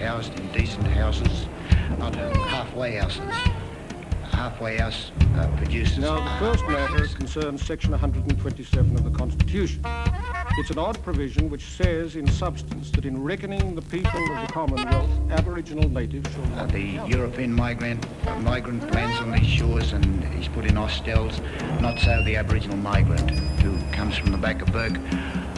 housed in decent houses, not halfway houses. A halfway house produces... Now, the first matter concerns Section 127 of the Constitution. It's an odd provision which says, in substance, that in reckoning the people of the Commonwealth, Aboriginal natives shall not The European migrant lands on these shores and he's put in hostels. Not so the Aboriginal migrant who comes from the back of Burke